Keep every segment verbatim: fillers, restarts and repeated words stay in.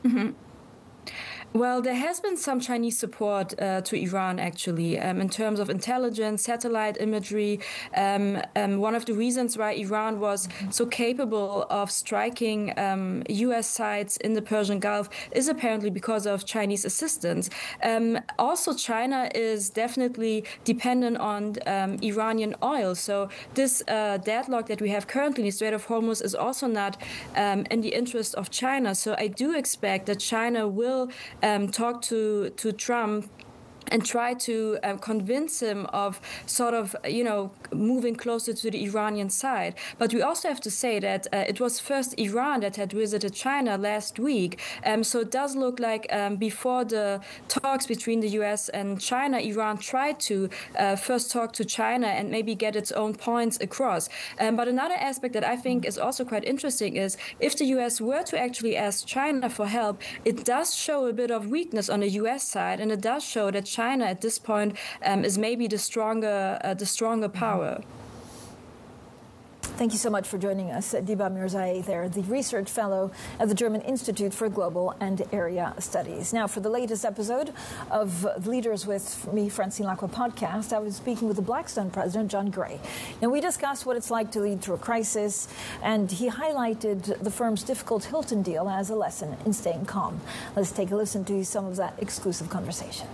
Mm-hmm. Well, there has been some Chinese support uh, to Iran, actually, um, in terms of intelligence, satellite imagery. Um, um, one of the reasons why Iran was so capable of striking um, U S sites in the Persian Gulf is apparently because of Chinese assistance. Um, also, China is definitely dependent on um, Iranian oil. So this uh, deadlock that we have currently in the Strait of Hormuz is also not um, in the interest of China. So I do expect that China will Um, talk to, to Trump and try to um, convince him of sort of, you know, moving closer to the Iranian side. But we also have to say that uh, it was first Iran that had visited China last week. Um, so it does look like um, before the talks between the U S and China, Iran tried to uh, first talk to China and maybe get its own points across. Um, but another aspect that I think is also quite interesting is if the U S were to actually ask China for help, it does show a bit of weakness on the U S side, and it does show that China at this point um, is maybe the stronger, uh, the stronger power. Thank you so much for joining us, Diba Mirzaei there, the research fellow at the German Institute for Global and Area Studies. Now, for the latest episode of Leaders with me, Francine Lacqua podcast, I was speaking with the Blackstone president, John Gray. And we discussed what it's like to lead through a crisis, and he highlighted the firm's difficult Hilton deal as a lesson in staying calm. Let's take a listen to some of that exclusive conversation.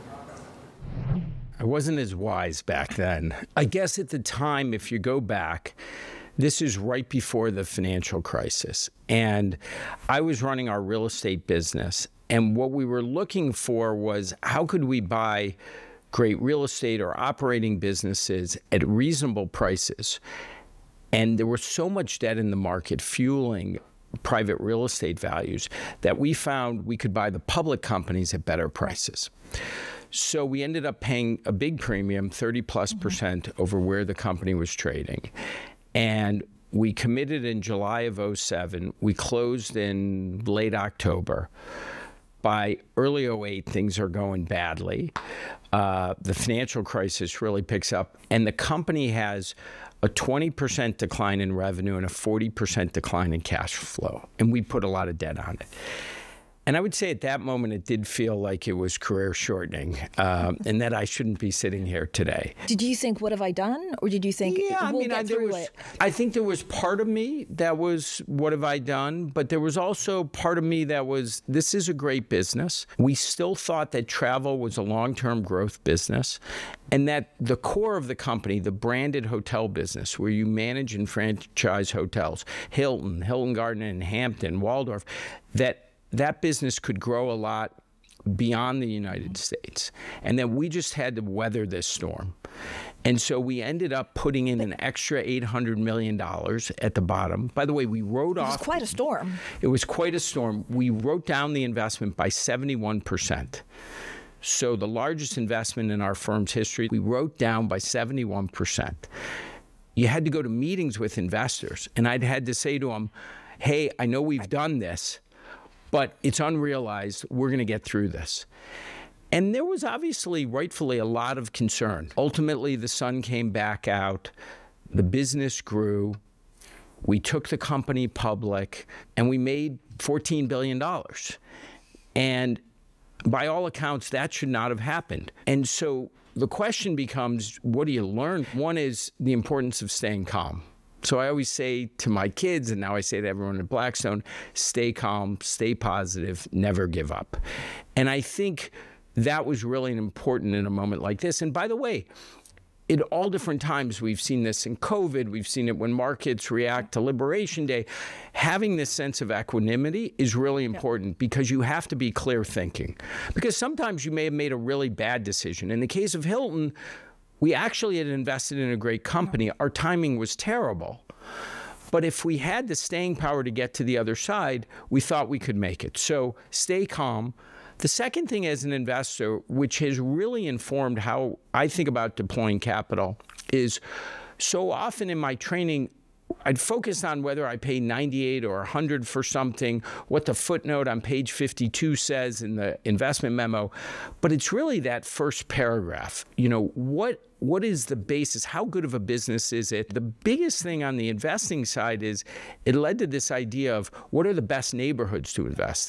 I wasn't as wise back then. I guess at the time, if you go back, this is right before the financial crisis. And I was running our real estate business. And what we were looking for was how could we buy great real estate or operating businesses at reasonable prices? And there was so much debt in the market fueling private real estate values that we found we could buy the public companies at better prices. So we ended up paying a big premium, thirty plus percent over where the company was trading. And we committed in July of oh seven. We closed in late October. By early oh eight, things are going badly. Uh, the financial crisis really picks up. And the company has a twenty percent decline in revenue and a forty percent decline in cash flow. And we put a lot of debt on it. And I would say at that moment, it did feel like it was career shortening um, and that I shouldn't be sitting here today. Did you think, what have I done? Or did you think, yeah, we'll I mean, get I, there through was, it? I think there was part of me that was, what have I done? But there was also part of me that was, this is a great business. We still thought that travel was a long-term growth business, and that the core of the company, the branded hotel business, where you manage and franchise hotels, Hilton, Hilton Garden Inn, Hampton, Waldorf, that that business could grow a lot beyond the United States. And then we just had to weather this storm. And so we ended up putting in an extra eight hundred million dollars at the bottom. By the way, we wrote off. It was quite a storm. It was quite a storm. We wrote down the investment by seventy-one percent. So the largest investment in our firm's history, we wrote down by seventy-one percent. You had to go to meetings with investors. And I'd had to say to them, hey, I know we've done this, but it's unrealized. We're going to get through this. And there was obviously, rightfully, a lot of concern. Ultimately, the sun came back out. The business grew. We took the company public, and we made fourteen billion dollars. And by all accounts, that should not have happened. And so the question becomes, what do you learn? One is the importance of staying calm. So I always say to my kids, and now I say to everyone at Blackstone, stay calm, stay positive, never give up. And I think that was really important in a moment like this. And by the way, at all different times, we've seen this in COVID, we've seen it when markets react to Liberation Day. Having this sense of equanimity is really important, because you have to be clear thinking. Because sometimes you may have made a really bad decision. In the case of Hilton, we actually had invested in a great company. Our timing was terrible. But if we had the staying power to get to the other side, we thought we could make it. So stay calm. The second thing as an investor, which has really informed how I think about deploying capital, is so often in my training, I'd focus on whether I pay ninety-eight or one hundred for something, what the footnote on page fifty-two says in the investment memo. But it's really that first paragraph. You know, what what is the basis? How good of a business is it? The biggest thing on the investing side is it led to this idea of what are the best neighborhoods to invest in.